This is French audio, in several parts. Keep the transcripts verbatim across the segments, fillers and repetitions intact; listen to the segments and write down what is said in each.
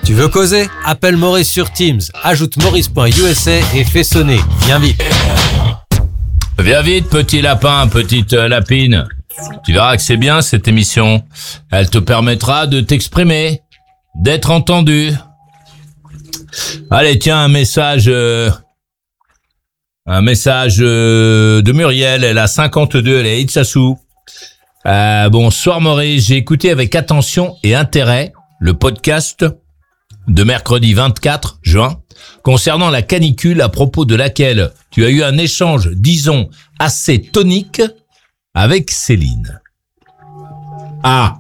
Tu veux causer? Appelle Maurice sur Teams, ajoute maurice point u s a et fais sonner. Viens vite. Viens vite, petit lapin, petite euh, lapine. Tu verras que c'est bien cette émission. Elle te permettra de t'exprimer, d'être entendu. Allez, tiens, un message... Euh, un message euh, de Muriel, elle a cinquante-deux, elle est à Itsasu. Euh, bonsoir Maurice, j'ai écouté avec attention et intérêt le podcast de mercredi vingt-quatre juin concernant la canicule à propos de laquelle tu as eu un échange, disons, assez tonique avec Céline. Ah.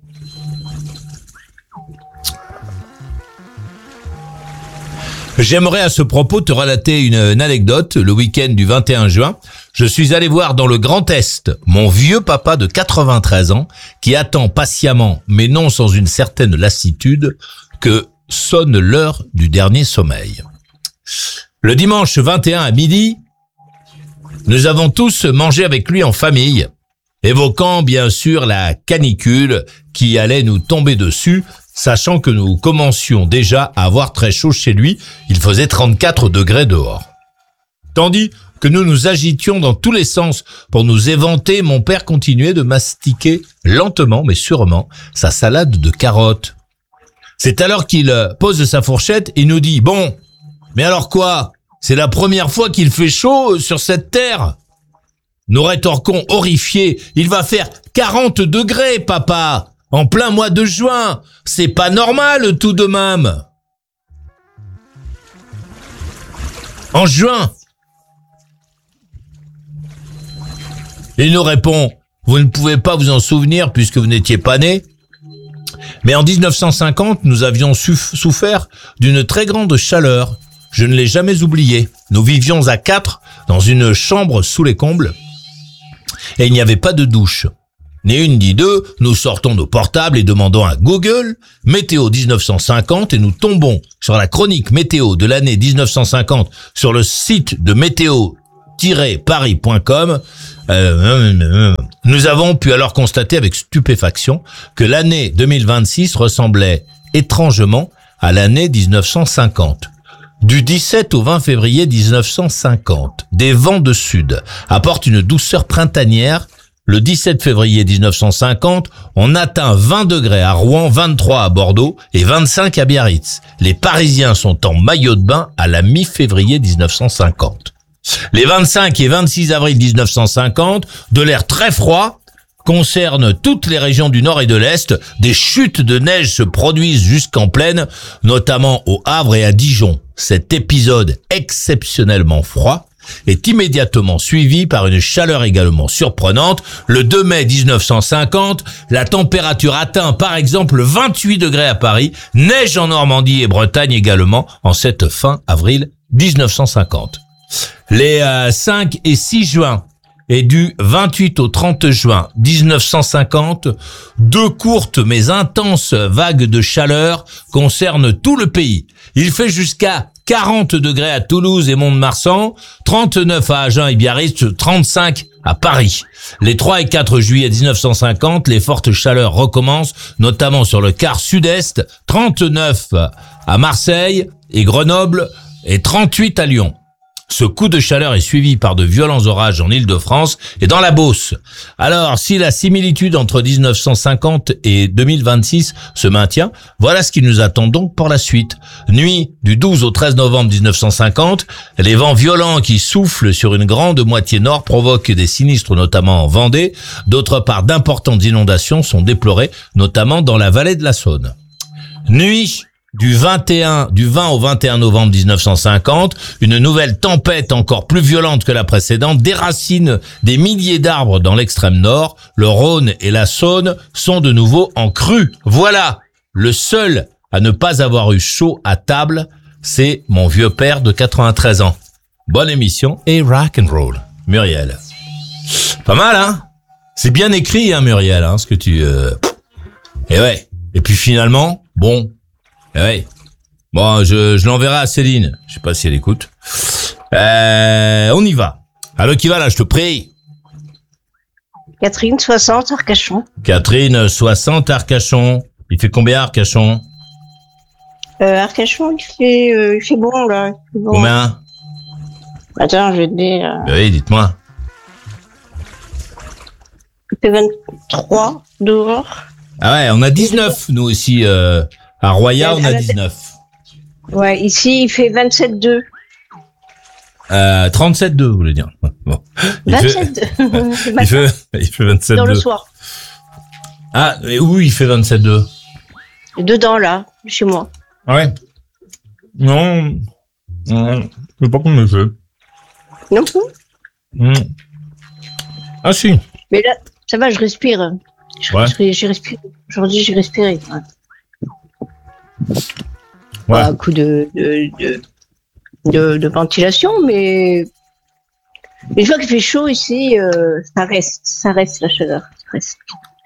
J'aimerais à ce propos te relater une, une anecdote. Le week-end du vingt et un juin, je suis allé voir dans le Grand Est mon vieux papa de quatre-vingt-treize ans qui attend patiemment, mais non sans une certaine lassitude, que sonne l'heure du dernier sommeil. Le dimanche vingt et un à midi, nous avons tous mangé avec lui en famille, évoquant bien sûr la canicule qui allait nous tomber dessus, sachant que nous commencions déjà à avoir très chaud chez lui, il faisait trente-quatre degrés dehors. Tandis que nous nous agitions dans tous les sens pour nous éventer, mon père continuait de mastiquer lentement mais sûrement sa salade de carottes. C'est alors qu'il pose sa fourchette et nous dit « Bon, mais alors quoi? C'est la première fois qu'il fait chaud sur cette terre ?» Nous rétorquons horrifiés « Il va faire quarante degrés, papa !» En plein mois de juin, c'est pas normal tout de même. En juin, il nous répond, vous ne pouvez pas vous en souvenir puisque vous n'étiez pas né. Mais en dix-neuf cent cinquante, nous avions souffert d'une très grande chaleur. Je ne l'ai jamais oublié. Nous vivions à quatre dans une chambre sous les combles et il n'y avait pas de douche. Ni une ni deux, nous sortons nos portables et demandons à Google « Météo dix-neuf cent cinquante » et nous tombons sur la chronique météo de l'année dix-neuf cent cinquante sur le site de météo tiret paris point com. Euh, nous avons pu alors constater avec stupéfaction que l'année deux mille vingt-six ressemblait étrangement à l'année dix-neuf cent cinquante. Du dix-sept au vingt février dix-neuf cent cinquante, des vents de sud apportent une douceur printanière. Le dix-sept février dix-neuf cent cinquante, on atteint vingt degrés à Rouen, vingt-trois à Bordeaux et vingt-cinq à Biarritz. Les Parisiens sont en maillot de bain à la mi-février dix-neuf cent cinquante. Les vingt-cinq et vingt-six avril dix-neuf cent cinquante, de l'air très froid, concernent toutes les régions du nord et de l'est. Des chutes de neige se produisent jusqu'en plaine, notamment au Havre et à Dijon. Cet épisode exceptionnellement froid est immédiatement suivi par une chaleur également surprenante. Le deux mai dix-neuf cent cinquante, la température atteint par exemple vingt-huit degrés à Paris, neige en Normandie et Bretagne également en cette fin avril dix-neuf cent cinquante. Les euh, cinq et six juin et du vingt-huit au trente juin dix-neuf cent cinquante, deux courtes mais intenses vagues de chaleur concernent tout le pays. Il fait jusqu'à quarante degrés à Toulouse et Mont-de-Marsan, trente-neuf à Agen et Biarritz, trente-cinq à Paris. Les trois et quatre juillet dix-neuf cent cinquante, les fortes chaleurs recommencent, notamment sur le quart sud-est, trente-neuf à Marseille et Grenoble et trente-huit à Lyon. Ce coup de chaleur est suivi par de violents orages en Île-de-France et dans la Beauce. Alors, si la similitude entre dix-neuf cent cinquante et deux mille vingt-six se maintient, voilà ce qui nous attend donc pour la suite. Nuit du douze au treize novembre dix-neuf cent cinquante, les vents violents qui soufflent sur une grande moitié nord provoquent des sinistres, notamment en Vendée. D'autre part, d'importantes inondations sont déplorées, notamment dans la vallée de la Saône. Nuit du vingt et un, du vingt au vingt et un novembre dix-neuf cent cinquante, une nouvelle tempête encore plus violente que la précédente déracine des milliers d'arbres dans l'extrême nord. Le Rhône et la Saône sont de nouveau en crue. Voilà, le seul à ne pas avoir eu chaud à table, c'est mon vieux père de quatre-vingt-treize ans. Bonne émission et rock and roll, Muriel. Pas mal, hein? C'est bien écrit, hein, Muriel, hein, ce que tu... Euh... Et ouais. Et puis finalement, bon... Eh ouais. Bon, je, je l'enverrai à Céline. Je sais pas si elle écoute. Euh, on y va. Allô, qui va là, je te prie? Catherine, soixante, Arcachon. Catherine, soixante, Arcachon. Il fait combien, Arcachon? Euh, Arcachon, il fait, euh, il fait bon, là. Il fait bon. Combien? Attends, je vais te dire. Oui, dites-moi. Il fait vingt-trois dehors. Ah ouais, on a dix-neuf, nous aussi. Euh, à Roya, on a dix-neuf. Ouais, ici, il fait vingt-sept deux. Euh, trente-sept deux, vous voulez dire. Bon. Il vingt-sept fait, il fait, il fait vingt-sept deux. Dans le soir. Ah, mais où il fait vingt-sept deux? Dedans, là, chez moi. Ah ouais. Non. Non. Je sais pas comment il fait. Non plus. Mmh. Ah si. Mais là, ça va, je respire. Je Ouais. respire, j'ai respiré. Aujourd'hui, j'ai respiré. Ouais. Ouais. Pas un coup de, de, de, de, de ventilation, mais une fois qu'il fait chaud ici, euh, ça reste, ça reste la chaleur. Ça reste.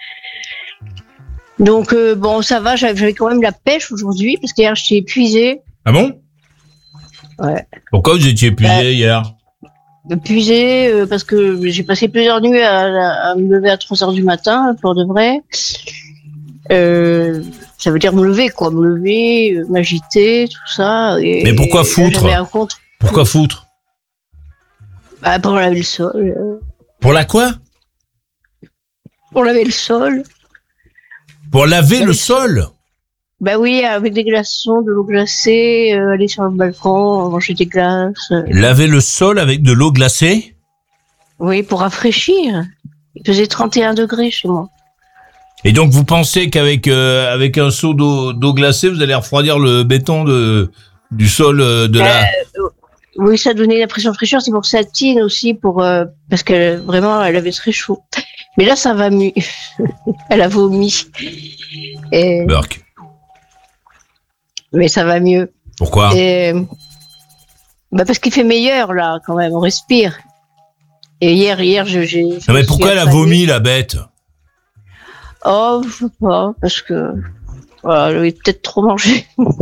Donc, euh, bon, ça va, j'avais j'avais quand même la pêche aujourd'hui, parce qu'hier, j'étais épuisée. Ah bon? Ouais. Pourquoi vous étiez épuisé Bah, hier? Épuisée, euh, parce que j'ai passé plusieurs nuits à, à, à me lever à trois heures du matin, pour de vrai. Euh, ça veut dire me lever, quoi. Me lever, euh, m'agiter, tout ça. Et, Mais pourquoi et foutre? j'avais un contre. Pourquoi foutre? Bah, pour laver le sol. euh, Pour la quoi? Pour laver le sol. Pour laver Bah, le oui. sol? Bah oui, avec des glaçons, de l'eau glacée, euh, aller sur le balcon, manger des glaces. euh. Laver le sol avec de l'eau glacée? Oui, pour rafraîchir. Il faisait trente et un degrés chez moi. Et donc vous pensez qu'avec euh, avec un seau d'eau d'eau glacée, vous allez refroidir le béton de du sol euh, de la... Oui, ça donnait l'impression de fraîcheur, c'est pour que ça tine aussi, pour euh, parce que vraiment, elle avait très chaud. Mais là, ça va mieux. Elle a vomi. Et... Burk. Mais ça va mieux. Pourquoi? Et... Bah parce qu'il fait meilleur, là, quand même, on respire. Et hier, hier, je, j'ai... je Non me mais suis pourquoi elle a affalée. vomi, la bête? Oh, je sais pas, parce que... Voilà, elle avait peut-être trop mangé.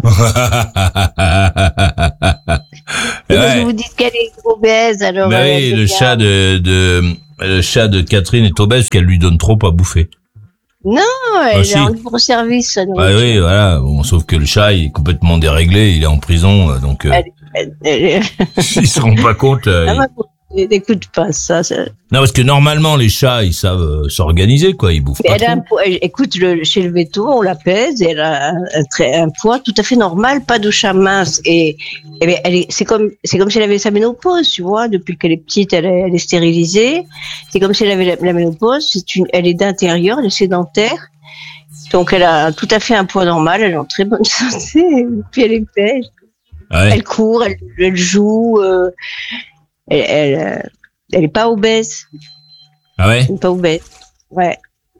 Et parce que Ouais. vous dites qu'elle est obèse, alors... Bah elle oui, devient- le chat de, de le chat de Catherine est obèse parce qu'elle lui donne trop à bouffer. Non, elle Ah, si. est en libre service, ça, Bah oui, voilà. Bon, sauf que le chat, il est complètement déréglé, il est en prison, euh, donc euh, Elle- elle- elle- ils se rendent pas compte. euh, Ah, ils- bah, n'écoute pas ça. ça. Non, parce que normalement, les chats, ils savent euh, s'organiser, quoi. Ils bouffent Mais pas elle a un trop. poids, elle- écoute, le, chez le veto, on la pèse, et elle a un, un, très- un poids tout à fait normal, pas de chat mince. Et, et bien, elle est, c'est comme, c'est comme si elle avait sa ménopause, tu vois. Depuis qu'elle est petite, elle est, elle est stérilisée. C'est comme si elle avait la, la ménopause. C'est une, elle est d'intérieur, elle est sédentaire. Donc, elle a tout à fait un poids normal. Elle est en très bonne santé. Et puis, elle est pêche. Ouais. Elle court, elle, elle joue. Euh, elle, elle, euh, elle est pas obèse. Ah ouais. Elle est pas obèse. Ouais.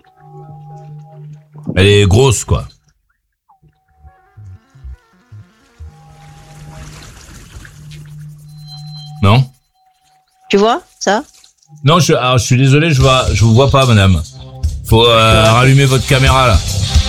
Elle est grosse, quoi. Non? Tu vois ça? Non, je, alors, je suis désolé, je vois, je vous vois pas, madame. Faut euh, rallumer votre caméra là.